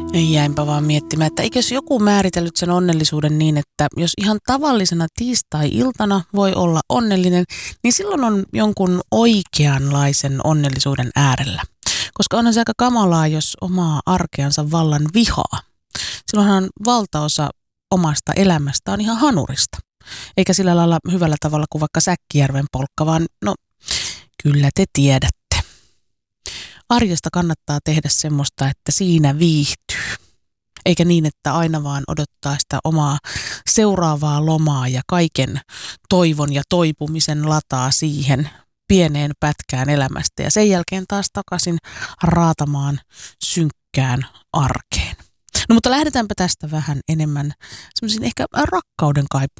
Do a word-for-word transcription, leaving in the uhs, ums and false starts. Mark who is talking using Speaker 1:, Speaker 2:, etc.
Speaker 1: Jäinpä vaan miettimään, että eikös joku määritellyt sen onnellisuuden niin, että jos ihan tavallisena tiistai-iltana voi olla onnellinen, niin silloin on jonkun oikeanlaisen onnellisuuden äärellä. Koska onhan se aika kamalaa, jos omaa arkeansa vallan vihaa. Silloinhan valtaosa omasta elämästä on ihan hanurista. Eikä sillä lailla hyvällä tavalla kuin vaikka Säkkijärven polkka, vaan no kyllä te tiedätte. Arjesta kannattaa tehdä semmoista, että siinä viihtyy. Eikä niin, että aina vaan odottaa sitä omaa seuraavaa lomaa ja kaiken toivon ja toipumisen lataa siihen pieneen pätkään elämästä. Ja sen jälkeen taas takaisin raatamaan synkkään arkeen. No mutta lähdetäänpä tästä vähän enemmän semmoisiin ehkä rakkauden kaipuun